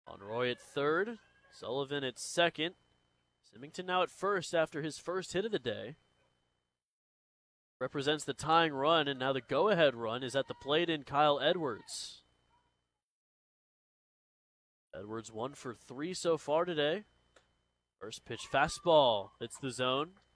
Monroy at third, Sullivan at second. Symington now at first after his first hit of the day. Represents the tying run, and now the go-ahead run is at the plate in Kyle Edwards. Edwards 1 for 3 so far today. First pitch fastball. It's the zone.